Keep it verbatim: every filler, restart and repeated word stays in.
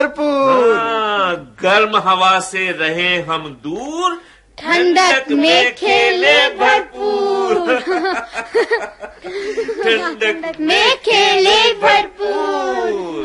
भरपूर। हाँ, गर्म हवा से रहे हम दूर, ठंडक में खेले भरपूर। ठंडक में खेले